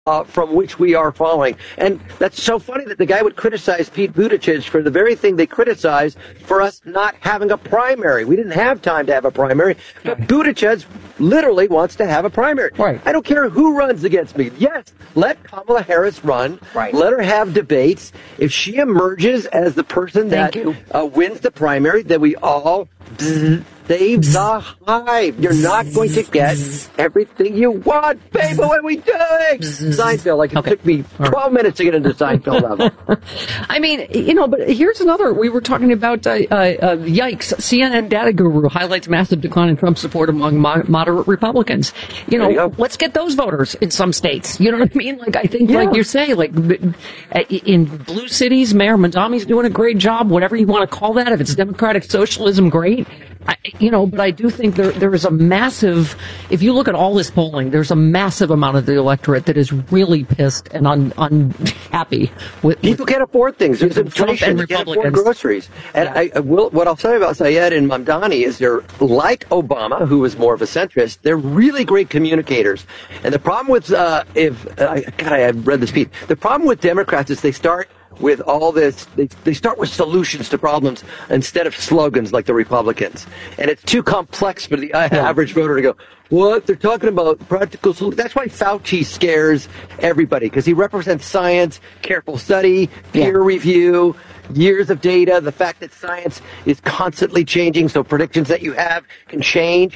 from which we are following. And that's so funny that the guy would criticize Pete Buttigieg for the very thing they criticize for us not having a primary. We didn't have time to have a primary, but Buttigieg literally wants to have a primary. Right. I don't care who runs against me. Yes, let Kamala Harris run. Right. Let her have debates. If she emerges as the person that wins the primary, then we all save the hive. You're not going to get everything you want, baby. What are we doing? Seinfeld. Like, it took me 12 minutes to get into Seinfeld level. I mean, but here's another. We were talking about, yikes. CNN data guru highlights massive decline in Trump support among moderate Republicans. Let's get those voters in some states. You know what I mean? Like, I think, like you say, like, in blue cities, Mayor Mandami's doing a great job, whatever you want to call that. If it's democratic socialism, great. But I do think there is a massive, if you look at all this polling, there's a massive amount of the electorate that is really pissed and unhappy with. People can't afford things. There's inflation. They can't afford groceries. And what I'll say about Syed and Mamdani is they're like Obama, who was more of a centrist. They're really great communicators. And the problem with, I read this piece. The problem with Democrats is they start with all this, they start with solutions to problems instead of slogans like the Republicans. And it's too complex for the average voter to go, what? They're talking about practical solutions. That's why Fauci scares everybody, because he represents science, careful study, peer review, years of data, the fact that science is constantly changing, so predictions that you have can change.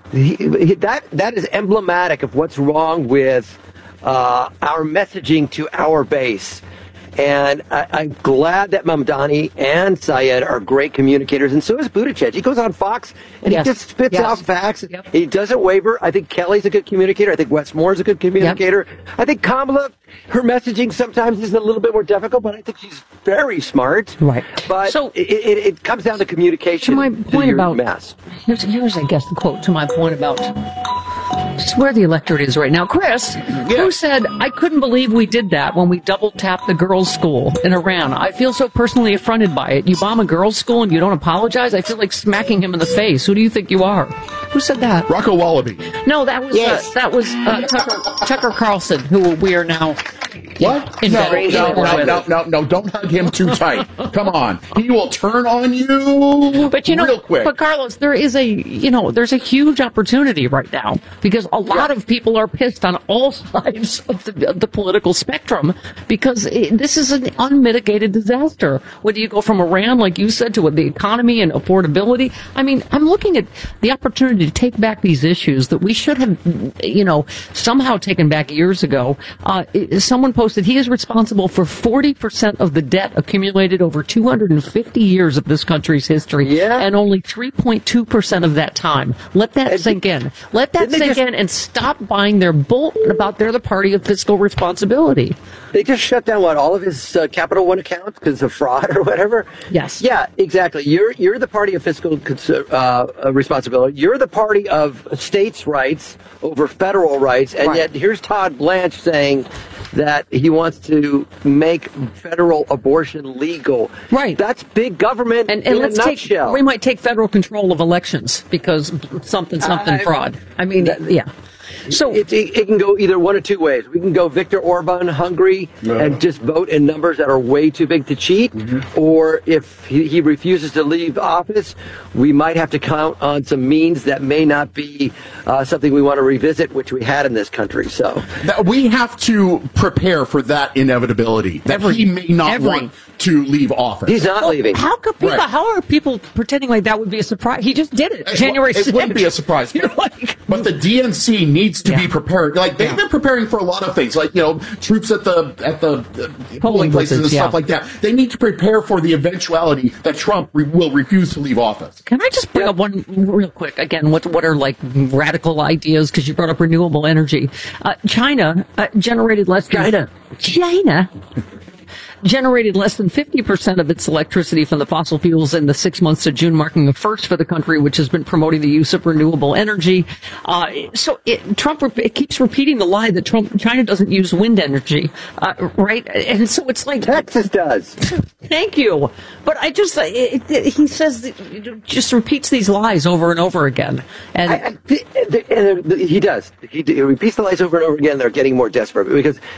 That is emblematic of what's wrong with our messaging to our base. And I'm glad that Mamdani and Syed are great communicators, and so is Buttigieg. He goes on Fox, and he just spits out facts. Yep. He doesn't waver. I think Kelly's a good communicator. I think Wes Moore's a good communicator. Yep. I think Kamala, her messaging sometimes is a little bit more difficult, but I think she's very smart. Right. But so it comes down to communication. To my point about mass. Here's, I guess, the quote to my point about just where the electorate is right now. Chris, who said, I couldn't believe we did that when we double-tapped the girls' school in Iran. I feel so personally affronted by it. You bomb a girls' school and you don't apologize? I feel like smacking him in the face. Who do you think you are? Who said that? Rocco Wallaby. No, that was Tucker Carlson, who we are now... What? No, don't hug him too tight. Come on. He will turn on you real quick. But Carlos, there's a huge opportunity right now, because a lot of people are pissed on all sides of the political spectrum, because this is an unmitigated disaster. Whether you go from Iran, like you said, to the economy and affordability. I mean, I'm looking at the opportunity to take back these issues that we should have, somehow taken back years ago. Someone posted he is responsible for 40% of the debt accumulated over 250 years of this country's history, and only 3.2% of that time. Let that sink in. Let that sink in, and stop buying their bull about they're the party of fiscal responsibility. They just shut down all of his Capital One accounts because of fraud or whatever. Yes. Yeah, exactly. You're the party of fiscal responsibility. You're the party of states' rights over federal rights, and yet here's Todd Blanche saying that he wants to make federal abortion legal. Right. That's big government in let's a nutshell. We might take federal control of elections because something fraud. I mean, So it can go either one of two ways. We can go Viktor Orban, Hungary, and just vote in numbers that are way too big to cheat. Mm-hmm. Or if he refuses to leave office, we might have to count on some means that may not be something we want to revisit, which we had in this country. So we have to prepare for that inevitability. That he may not want to leave office. He's not leaving. How could people? Right. How are people pretending like that would be a surprise? He just did it. January 6th. It wouldn't be a surprise. But the DNC needs to be prepared. Like they've been preparing for a lot of things, like troops at the polling places and stuff like that. They need to prepare for the eventuality that Trump will refuse to leave office. Can I just bring up one real quick? Again, what are like radical ideas? Because you brought up renewable energy. China generated less. China generated less than 50% of its electricity from the fossil fuels in the 6 months to June, marking a first for the country, which has been promoting the use of renewable energy. Trump keeps repeating the lie that China doesn't use wind energy, right? And so it's like Texas does. Thank you, but he says just repeats these lies over and over again, and he does. He repeats the lies over and over again. They're getting more desperate because